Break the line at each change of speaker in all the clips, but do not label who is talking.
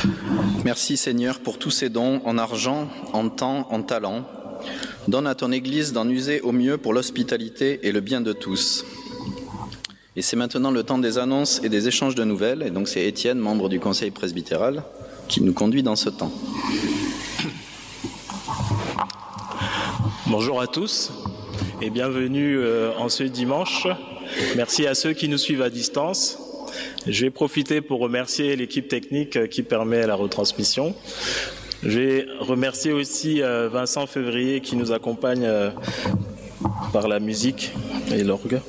Merci Seigneur pour tous ces dons en argent, en temps, en talent. Donne à ton Église d'en user au mieux pour l'hospitalité et le bien de tous. Et c'est maintenant le temps des annonces et des échanges de nouvelles. Et donc c'est Étienne, membre du conseil presbytéral, qui nous conduit dans ce temps.
Bonjour à tous et bienvenue en ce dimanche. Merci à ceux qui nous suivent à distance. Je vais profiter pour remercier l'équipe technique qui permet la retransmission. Je vais remercier aussi Vincent Février qui nous accompagne par la musique et l'orgue.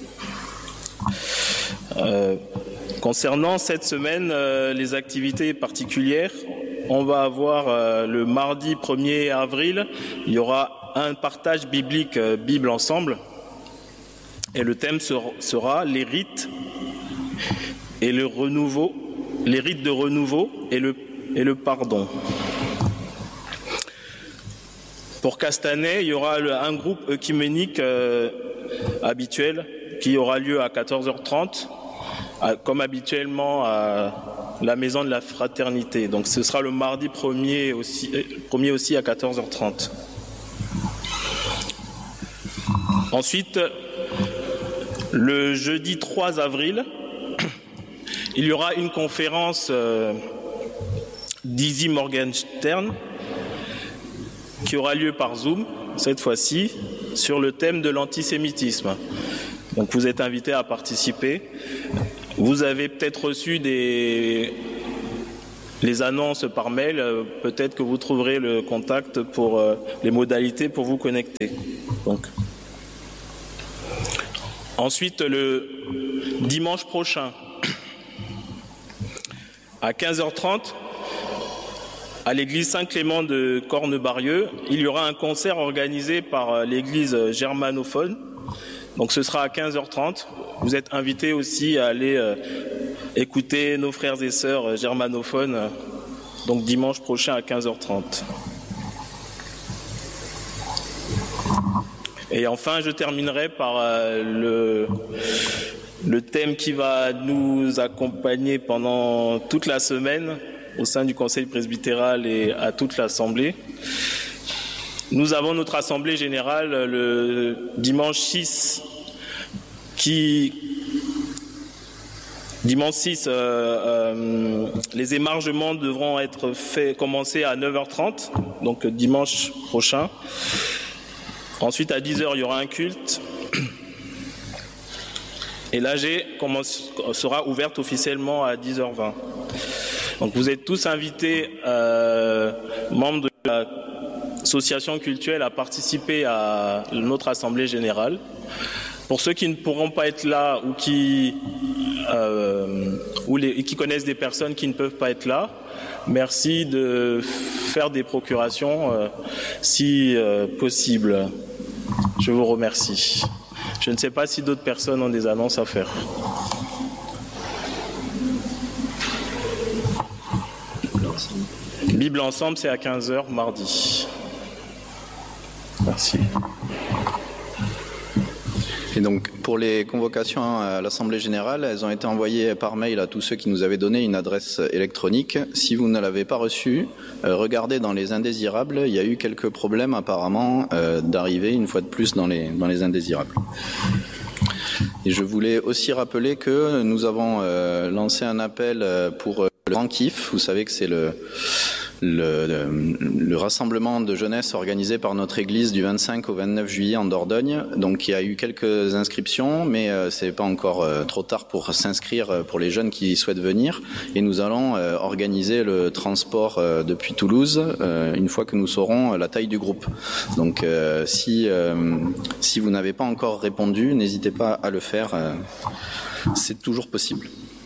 Concernant cette semaine, les activités particulières, on va avoir le mardi 1er avril, il y aura un partage biblique Bible ensemble et le thème sera les rites et le renouveau, les rites de renouveau et le pardon. Pour Castanet, il y aura un groupe œcuménique habituel qui aura lieu à 14h30, comme habituellement à la Maison de la Fraternité. Donc ce sera le mardi 1er aussi à 14h30. Ensuite, le jeudi 3 avril, il y aura une conférence d'Izzy Morgenstern qui aura lieu par Zoom, cette fois-ci, sur le thème de l'antisémitisme. Donc vous êtes invités à participer. Vous avez peut-être reçu les annonces par mail. Peut-être que vous trouverez le contact pour les modalités pour vous connecter. Donc. Ensuite, le dimanche prochain, à 15h30, à l'église Saint-Clément de Cornebarieux, il y aura un concert organisé par l'église germanophone. Donc ce sera à 15h30. Vous êtes invités aussi à aller écouter nos frères et sœurs germanophones, donc dimanche prochain à 15h30. Et enfin, je terminerai par le thème qui va nous accompagner pendant toute la semaine au sein du conseil presbytéral et à toute l'assemblée. Nous avons notre assemblée générale le dimanche 6 les émargements devront être commencer à 9h30, donc dimanche prochain. Ensuite, à 10h, il y aura un culte. Et l'AG sera ouverte officiellement à 10h20. Donc, vous êtes tous invités, membres de l'association cultuelle, à participer à notre assemblée générale. Pour ceux qui ne pourront pas être là ou qui connaissent des personnes qui ne peuvent pas être là, merci de faire des procurations si possible. Je vous remercie. Je ne sais pas si d'autres personnes ont des annonces à faire. Bible ensemble, c'est à 15h mardi. Merci.
Et donc, pour les convocations à l'Assemblée Générale, elles ont été envoyées par mail à tous ceux qui nous avaient donné une adresse électronique. Si vous ne l'avez pas reçue, regardez dans les indésirables. Il y a eu quelques problèmes apparemment d'arriver une fois de plus dans les indésirables. Et je voulais aussi rappeler que nous avons lancé un appel pour le Grand Kiff. Vous savez que c'est le rassemblement de jeunesse organisé par notre église du 25 au 29 juillet en Dordogne. Donc il y a eu quelques inscriptions, mais c'est pas encore trop tard pour s'inscrire pour les jeunes qui souhaitent venir. Et nous allons organiser le transport depuis Toulouse une fois que nous saurons la taille du groupe. Donc si vous n'avez pas encore répondu, n'hésitez pas à le faire. C'est toujours possible.